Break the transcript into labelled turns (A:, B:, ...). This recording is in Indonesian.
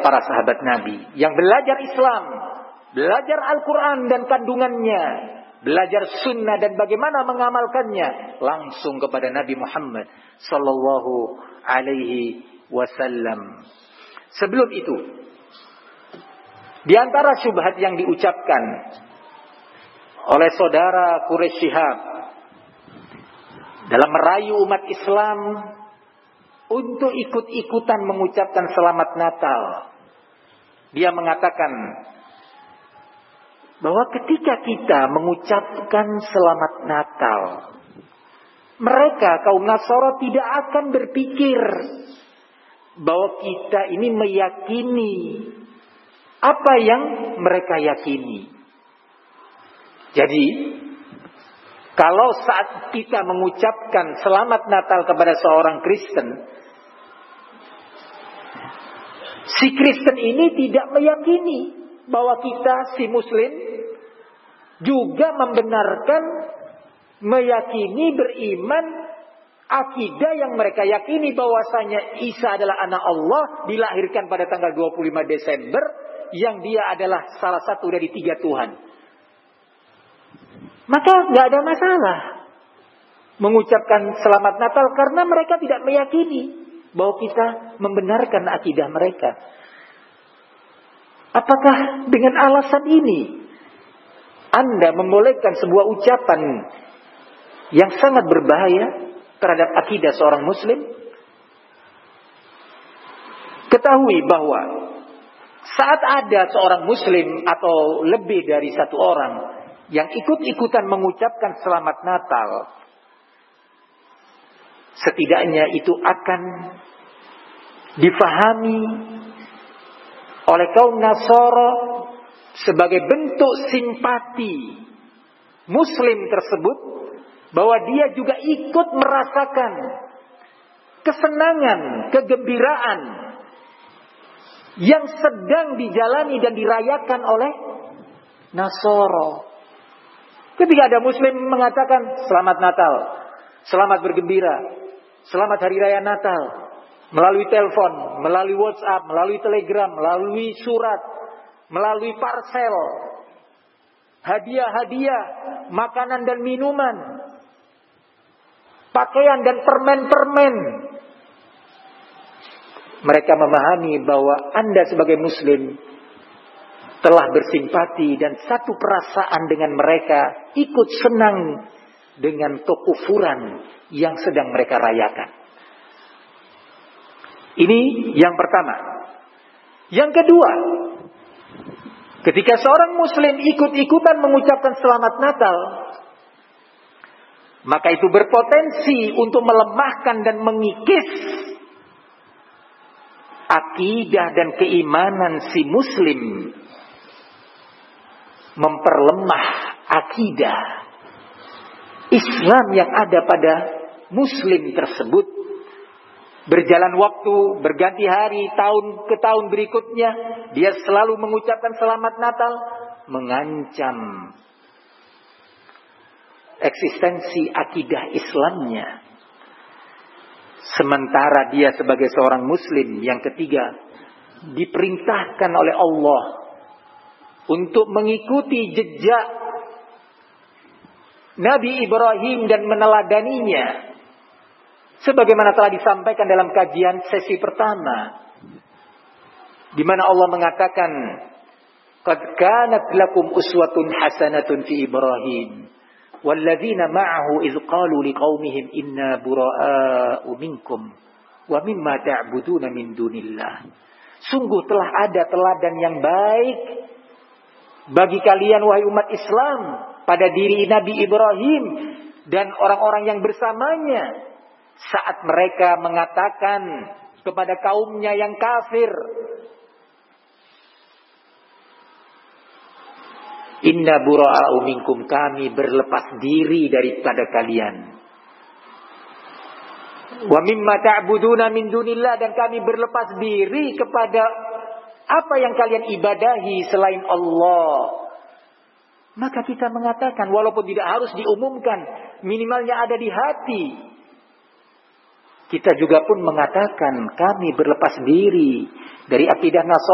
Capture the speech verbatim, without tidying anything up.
A: para sahabat Nabi yang belajar Islam, belajar Al-Quran dan kandungannya, belajar sunnah dan bagaimana mengamalkannya, langsung kepada Nabi Muhammad sallallahu alaihi wasallam. Sebelum itu, di antara syubhat yang diucapkan oleh saudara Quraisy Shihab dalam merayu umat Islam untuk ikut-ikutan mengucapkan selamat Natal, dia mengatakan bahwa ketika kita mengucapkan selamat Natal, mereka kaum Nasara tidak akan berpikir bahwa kita ini meyakini apa yang mereka yakini. Jadi, kalau saat kita mengucapkan selamat Natal kepada seorang Kristen, si Kristen ini tidak meyakini bahwa kita, si Muslim, juga membenarkan, meyakini, beriman, akidah yang mereka yakini bahwasanya Isa adalah anak Allah, dilahirkan pada tanggal dua puluh lima Desember, yang dia adalah salah satu dari tiga Tuhan. Maka nggak ada masalah mengucapkan selamat Natal karena mereka tidak meyakini bahwa kita membenarkan akidah mereka. Apakah dengan alasan ini Anda membolehkan sebuah ucapan yang sangat berbahaya terhadap akidah seorang Muslim? Ketahui bahwa saat ada seorang Muslim atau lebih dari satu orang yang ikut-ikutan mengucapkan selamat Natal, setidaknya itu akan difahami oleh kaum Nasara sebagai bentuk simpati Muslim tersebut, bahwa dia juga ikut merasakan kesenangan, kegembiraan yang sedang dijalani dan dirayakan oleh Nasara. Ketika ada Muslim mengatakan selamat Natal, selamat bergembira, selamat Hari Raya Natal, melalui telepon, melalui WhatsApp, melalui Telegram, melalui surat, melalui parcel, hadiah-hadiah, makanan dan minuman, pakaian dan permen-permen. Mereka memahami bahwa Anda sebagai Muslim telah bersimpati dan satu perasaan dengan mereka, ikut senang dengan kekufuran yang sedang mereka rayakan. Ini yang pertama. Yang kedua, ketika seorang Muslim ikut-ikutan mengucapkan selamat Natal, maka itu berpotensi untuk melemahkan dan mengikis akidah dan keimanan si Muslim, memperlemah akidah Islam yang ada pada Muslim tersebut. Berjalan waktu, berganti hari, tahun ke tahun berikutnya, dia selalu mengucapkan selamat Natal, mengancam eksistensi akidah Islamnya. Sementara dia sebagai seorang Muslim yang ketiga diperintahkan oleh Allah untuk mengikuti jejak Nabi Ibrahim dan meneladaninya, sebagaimana telah disampaikan dalam kajian sesi pertama, di mana Allah mengatakan, "Qad kanat lakum uswatun hasanatun fi Ibrahim walladzina ma'ahu idz qalu liqaumihim inna buraa'u minkum wa mimma ta'buduna min dunillah." Sungguh telah ada teladan yang baik bagi kalian wahai umat Islam pada diri Nabi Ibrahim dan orang-orang yang bersamanya saat mereka mengatakan kepada kaumnya yang kafir, "Inna bura'u minkum," kami berlepas diri daripada kalian. "Wa mimma ta'buduna min dunillah," dan kami berlepas diri kepada apa yang kalian ibadahi selain Allah. Maka kita mengatakan, walaupun tidak harus diumumkan, minimalnya ada di hati, kita juga pun mengatakan kami berlepas diri dari akidah Nasrani.